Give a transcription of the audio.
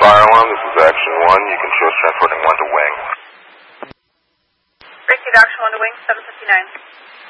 fire alarm, this is Action 1. You can show us transporting 1 to Wing. Break to Action 1 to Wing, 759.